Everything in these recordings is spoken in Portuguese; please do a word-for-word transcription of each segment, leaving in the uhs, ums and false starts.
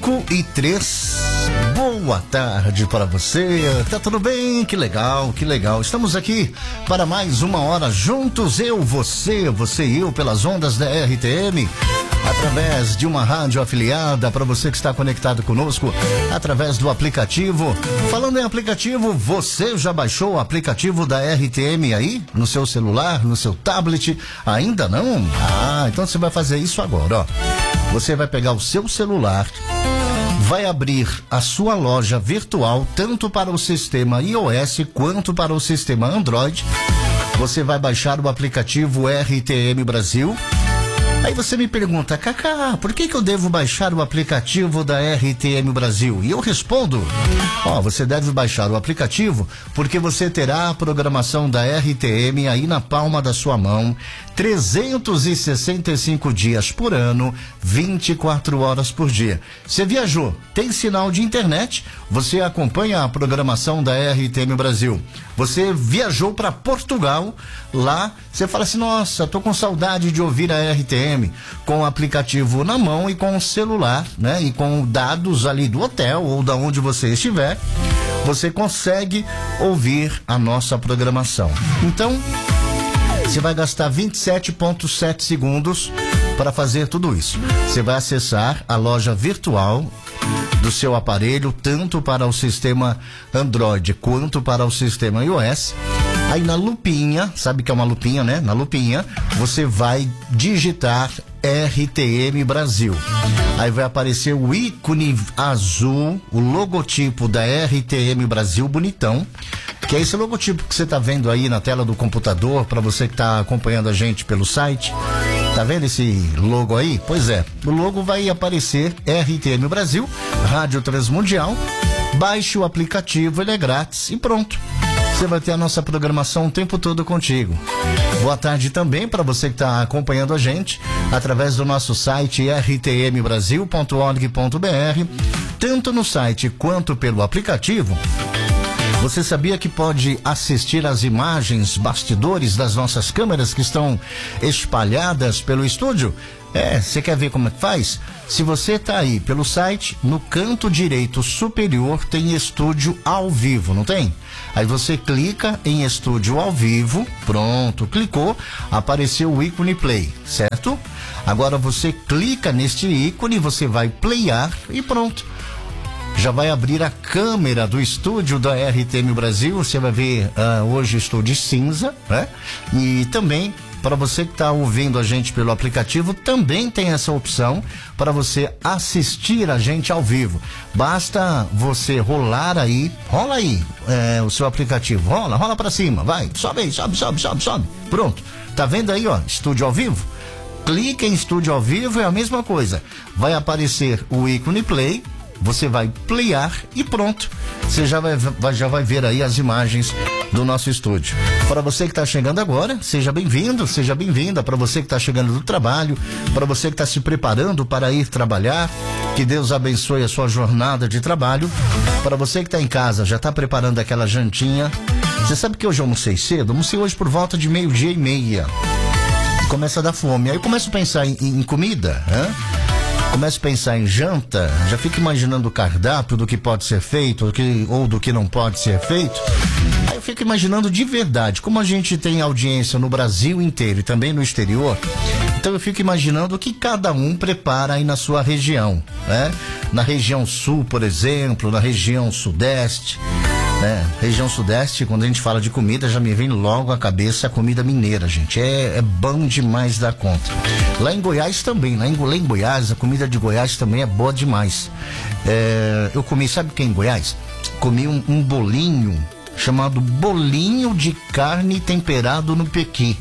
cinco e três. Boa tarde para você. Tá tudo bem? Que legal, que legal. Estamos aqui para mais uma hora juntos, eu, você, você e eu, pelas ondas da R T M, através de uma rádio afiliada, para você que está conectado conosco, através do aplicativo. Falando em aplicativo, você já baixou o aplicativo da R T M aí? No seu celular, no seu tablet? Ainda não? Ah, então você vai fazer isso agora, ó. Você vai pegar o seu celular, vai abrir a sua loja virtual, tanto para o sistema iOS quanto para o sistema Android. Você vai baixar o aplicativo R T M Brasil. Aí você me pergunta, Cacá, por que que eu devo baixar o aplicativo da R T M Brasil? E eu respondo, ó, você deve baixar o aplicativo porque você terá a programação da R T M aí na palma da sua mão, trezentos e sessenta e cinco dias por ano, vinte e quatro horas por dia. Você viajou, tem sinal de internet, você acompanha a programação da R T M Brasil. Você viajou para Portugal, lá você fala assim, nossa, tô com saudade de ouvir a R T M, com o aplicativo na mão e com o celular, né? E com dados ali do hotel ou da onde você estiver, você consegue ouvir a nossa programação. Então, você vai gastar vinte e sete vírgula sete segundos para fazer tudo isso. Você vai acessar a loja virtual do seu aparelho, tanto para o sistema Android quanto para o sistema iOS. Aí na lupinha, sabe que é uma lupinha, né? Na lupinha, você vai digitar R T M Brasil. Aí vai aparecer o ícone azul, o logotipo da R T M Brasil bonitão, que é esse logotipo que você tá vendo aí na tela do computador, para você que tá acompanhando a gente pelo site. Tá vendo esse logo aí? Pois é, o logo vai aparecer R T M Brasil, Rádio Transmundial. Baixe o aplicativo, ele é grátis e pronto. Você vai ter a nossa programação o tempo todo contigo. Boa tarde também para você que está acompanhando a gente através do nosso site r t m brasil ponto org ponto b r, tanto no site quanto pelo aplicativo. Você sabia que pode assistir às imagens, bastidores das nossas câmeras que estão espalhadas pelo estúdio? É, você quer ver como é que faz? Se você tá aí pelo site, no canto direito superior tem estúdio ao vivo, não tem? Aí você clica em estúdio ao vivo, pronto, clicou, apareceu o ícone play, certo? Agora você clica neste ícone, você vai playar e pronto. Já vai abrir a câmera do estúdio da R T M Brasil, você vai ver uh, hoje estúdio cinza, né? E também, para você que está ouvindo a gente pelo aplicativo, também tem essa opção para você assistir a gente ao vivo. Basta você rolar aí, rola aí é, o seu aplicativo, rola, rola para cima, vai, sobe aí, sobe, sobe, sobe, sobe. Pronto, tá vendo aí, ó, estúdio ao vivo? Clica em estúdio ao vivo, é a mesma coisa. Vai aparecer o ícone play, você vai playar e pronto. Você já vai, já vai ver aí as imagens do nosso estúdio. Para você que está chegando agora, seja bem-vindo, seja bem-vinda. Para você que está chegando do trabalho, para você que está se preparando para ir trabalhar, que Deus abençoe a sua jornada de trabalho. Para você que está em casa, já está preparando aquela jantinha. Você sabe que hoje eu almocei cedo? Almocei hoje por volta de meio-dia e meia. Começa a dar fome. Aí eu começo a pensar em, em comida, né? Começo a pensar em janta, já fico imaginando o cardápio do que pode ser feito, do que, ou do que não pode ser feito. Aí eu fico imaginando de verdade, como a gente tem audiência no Brasil inteiro e também no exterior, então eu fico imaginando o que cada um prepara aí na sua região, né? Na região sul, por exemplo, na região sudeste, né? Região sudeste, quando a gente fala de comida, já me vem logo à cabeça a comida mineira, gente. É, é bom demais da conta. Lá em Goiás também, lá em, lá em Goiás, a comida de Goiás também é boa demais. É, eu comi, sabe o que é em Goiás? Comi um, um bolinho chamado bolinho de carne temperado no pequi.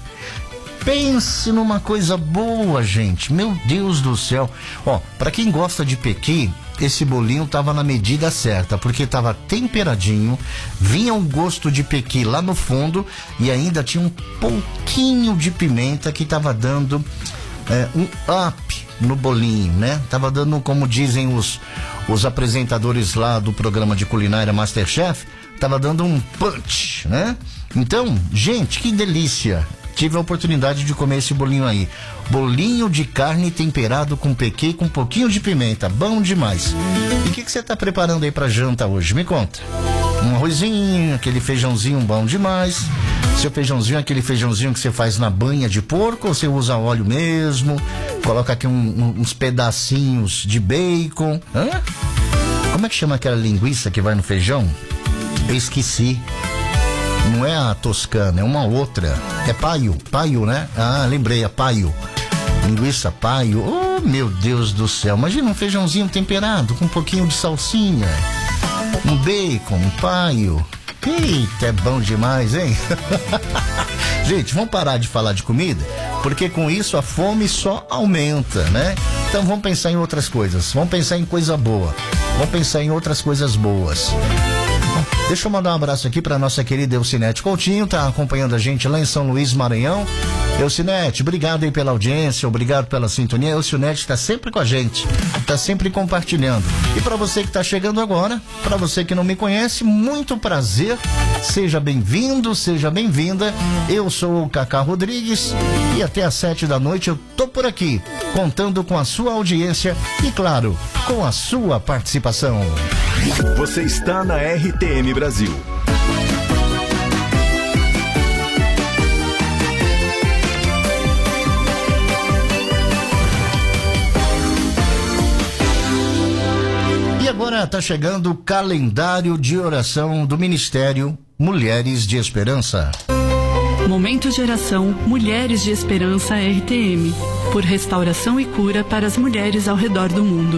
Pense numa coisa boa, gente. Meu Deus do céu. Ó, pra quem gosta de pequi, esse bolinho tava na medida certa, porque tava temperadinho, vinha um gosto de pequi lá no fundo e ainda tinha um pouquinho de pimenta que tava dando é, um up no bolinho, né? Tava dando, como dizem os, os apresentadores lá do programa de culinária MasterChef, tava dando um punch, né? Então, gente, que delícia. tive a oportunidade de comer esse bolinho aí. Bolinho de carne temperado com pequi com um pouquinho de pimenta, bom demais. E o que que você tá preparando aí pra janta hoje? Me conta. Um arrozinho, aquele feijãozinho bom demais. Seu feijãozinho é aquele feijãozinho que você faz na banha de porco ou você usa óleo mesmo? Coloca aqui um, um, uns pedacinhos de bacon. Hã? Como é que chama aquela linguiça que vai no feijão? Eu esqueci. Não é a toscana, é uma outra. É paio, paio, né? Ah, lembrei, é paio. Linguiça paio. Oh, meu Deus do céu. Imagina um feijãozinho temperado com um pouquinho de salsinha. Um bacon, um paio. Eita, é bom demais, hein? Gente, vamos parar de falar de comida, porque com isso a fome só aumenta, né? Então vamos pensar em outras coisas. Vamos pensar em coisa boa. Vamos pensar em outras coisas boas. Deixa eu mandar um abraço aqui para nossa querida Elcinete Coutinho, tá acompanhando a gente lá em São Luís, Maranhão. Elcinete, obrigado aí pela audiência, obrigado pela sintonia. Elcinete tá sempre com a gente, tá sempre compartilhando. E para você que tá chegando agora, para você que não me conhece, muito prazer, seja bem-vindo, seja bem-vinda. Eu sou o Cacá Rodrigues e até às sete da noite eu tô por aqui, contando com a sua audiência e, claro, com a sua participação. Você está na R T M Brasil. E agora está chegando o calendário de oração do Ministério Mulheres de Esperança. Momento de oração Mulheres de Esperança R T M, por restauração e cura para as mulheres ao redor do mundo.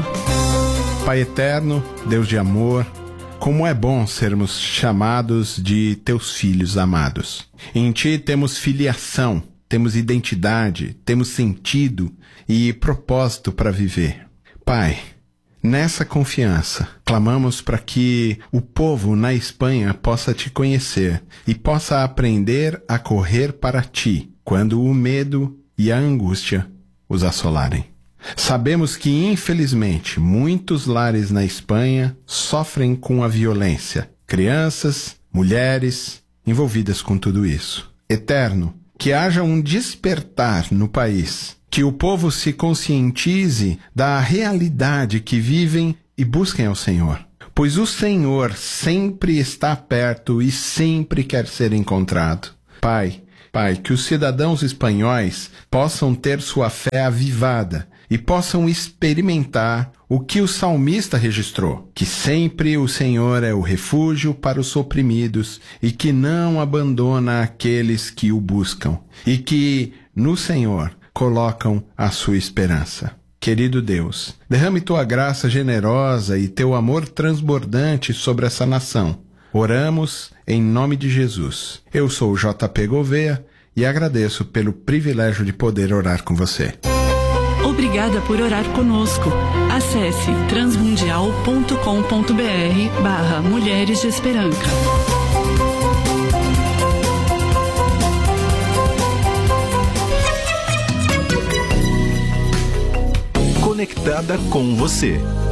Pai eterno, Deus de amor, como é bom sermos chamados de teus filhos amados. Em ti temos filiação, temos identidade, temos sentido e propósito para viver. Pai, nessa confiança, clamamos para que o povo na Espanha possa te conhecer e possa aprender a correr para ti quando o medo e a angústia os assolarem. Sabemos que, infelizmente, muitos lares na Espanha sofrem com a violência. Crianças, mulheres, envolvidas com tudo isso. Eterno, que haja um despertar no país, que o povo se conscientize da realidade que vivem e busquem ao Senhor. Pois o Senhor sempre está perto e sempre quer ser encontrado. Pai, Pai, que os cidadãos espanhóis possam ter sua fé avivada e possam experimentar o que o salmista registrou, que sempre o Senhor é o refúgio para os oprimidos e que não abandona aqueles que o buscam e que no Senhor colocam a sua esperança. Querido Deus, derrame tua graça generosa e teu amor transbordante sobre essa nação. Oramos em nome de Jesus. Eu sou o J P Gouveia e agradeço pelo privilégio de poder orar com você. Obrigada por orar conosco. Acesse transmundial ponto com ponto br barra Mulheres de Esperança. Conectada com você.